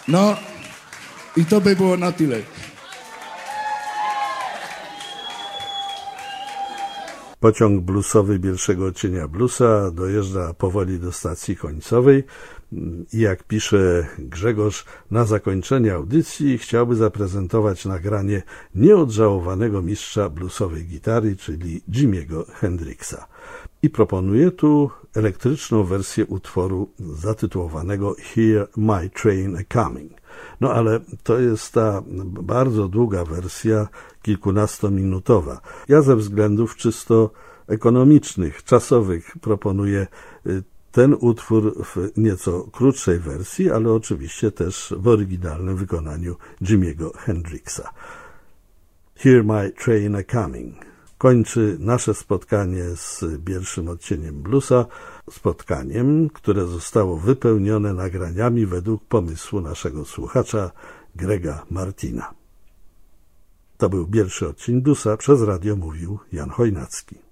No i to by było na tyle. Pociąg bluesowy Bielszego Odcienia Bluesa dojeżdża powoli do stacji końcowej i jak pisze Grzegorz, na zakończenie audycji chciałby zaprezentować nagranie nieodżałowanego mistrza bluesowej gitary, czyli Jimiego Hendrixa. I proponuje tu elektryczną wersję utworu zatytułowanego Hear My Train A-Coming. No ale to jest ta bardzo długa wersja, kilkunastominutowa. Ja ze względów czysto ekonomicznych, czasowych proponuję ten utwór w nieco krótszej wersji, ale oczywiście też w oryginalnym wykonaniu Jimiego Hendrixa. Hear My Train A-Coming kończy nasze spotkanie z Bielszym Odcieniem Bluesa, spotkaniem, które zostało wypełnione nagraniami według pomysłu naszego słuchacza Grega Martina. To był Bielszy Odcień Bluesa, przez radio mówił Jan Chojnacki.